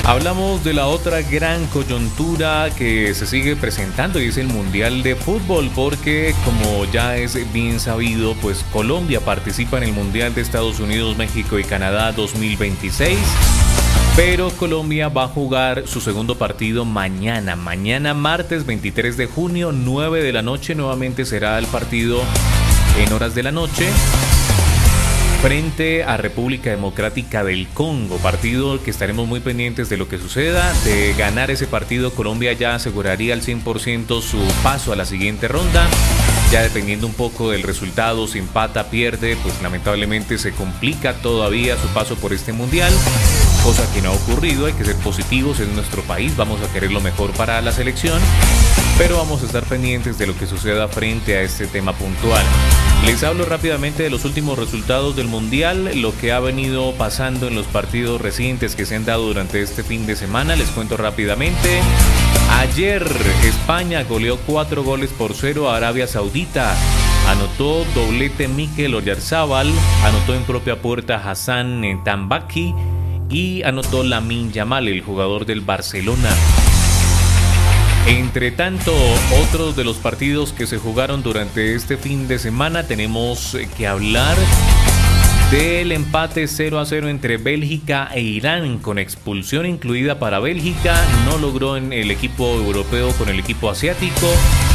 Hablamos de la otra gran coyuntura que se sigue presentando y es el Mundial de Fútbol, porque como ya es bien sabido, pues Colombia participa en el Mundial de Estados Unidos, México y Canadá 2026. Pero Colombia va a jugar su segundo partido mañana martes 23 de junio, 9 de la noche. Nuevamente será el partido en horas de la noche frente a República Democrática del Congo, partido que estaremos muy pendientes de lo que suceda. De ganar ese partido, Colombia ya aseguraría al 100% su paso a la siguiente ronda. Ya dependiendo un poco del resultado, si empata, pierde, pues lamentablemente se complica todavía su paso por este mundial, cosa que no ha ocurrido. Hay que ser positivos en nuestro país, vamos a querer lo mejor para la selección, pero vamos a estar pendientes de lo que suceda frente a este tema puntual. Les hablo rápidamente de los últimos resultados del mundial, lo que ha venido pasando en los partidos recientes que se han dado durante este fin de semana. Les cuento rápidamente. Ayer España goleó 4-0 a Arabia Saudita. Anotó doblete Mikel Oyarzabal, anotó en propia puerta Hassan Tambaki y anotó Lamine Yamal, el jugador del Barcelona. Entre tanto, otros de los partidos que se jugaron durante este fin de semana, tenemos que hablar del empate 0-0 entre Bélgica e Irán, con expulsión incluida para Bélgica. No logró en el equipo europeo con el equipo asiático.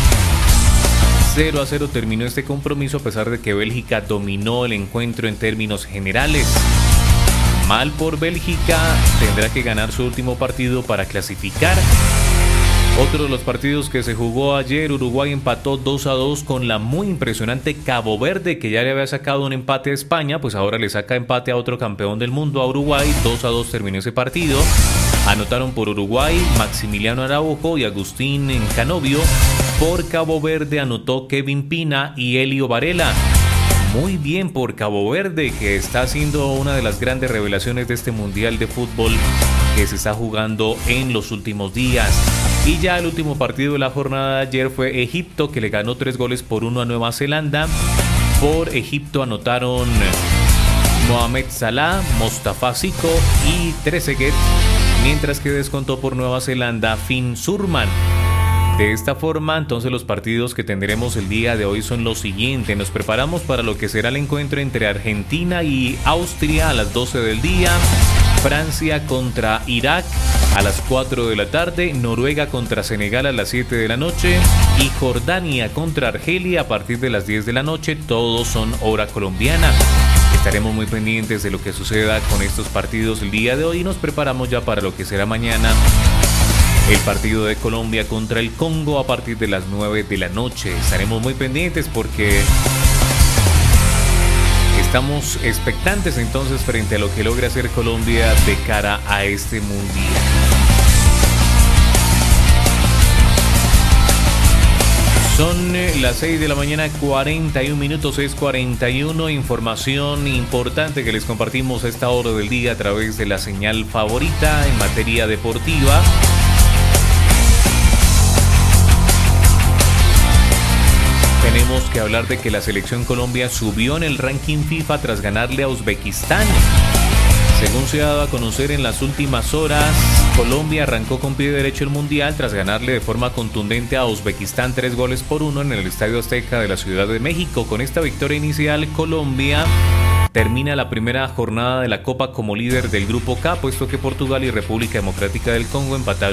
0-0 terminó este compromiso, a pesar de que Bélgica dominó el encuentro en términos generales. Mal por Bélgica, tendrá que ganar su último partido para clasificar. Otro de los partidos que se jugó ayer, Uruguay empató 2-2 con la muy impresionante Cabo Verde, que ya le había sacado un empate a España, pues ahora le saca empate a otro campeón del mundo, a Uruguay. 2-2 terminó ese partido. Anotaron por Uruguay Maximiliano Araujo y Agustín Canovio. Por Cabo Verde anotó Kevin Pina y Elio Varela. Muy bien por Cabo Verde, que está siendo una de las grandes revelaciones de este Mundial de Fútbol que se está jugando en los últimos días. Y ya el último partido de la jornada de ayer fue Egipto, que le ganó 3-1 a Nueva Zelanda. Por Egipto anotaron Mohamed Salah, Mostafa Siko y Trezeguet, mientras que descontó por Nueva Zelanda Finn Surman. De esta forma, entonces, los partidos que tendremos el día de hoy son los siguientes. Nos preparamos para lo que será el encuentro entre Argentina y Austria a las 12 del día. Francia contra Irak a las 4 de la tarde. Noruega contra Senegal a las 7 de la noche. Y Jordania contra Argelia a partir de las 10 de la noche. Todos son hora colombiana. Estaremos muy pendientes de lo que suceda con estos partidos el día de hoy y nos preparamos ya para lo que será mañana. El partido de Colombia contra el Congo a partir de las 9 de la noche. Estaremos muy pendientes porque estamos expectantes entonces frente a lo que logra hacer Colombia de cara a este mundial. Son las 6 de la mañana, 41 minutos, 6:41. Información importante que les compartimos a esta hora del día a través de la señal favorita en materia deportiva. Tenemos que hablar de que la selección Colombia subió en el ranking FIFA tras ganarle a Uzbekistán. Según se ha dado a conocer en las últimas horas, Colombia arrancó con pie derecho el mundial tras ganarle de forma contundente a Uzbekistán 3-1 en el Estadio Azteca de la Ciudad de México. Con esta victoria inicial, Colombia termina la primera jornada de la Copa como líder del Grupo K, puesto que Portugal y República Democrática del Congo empataron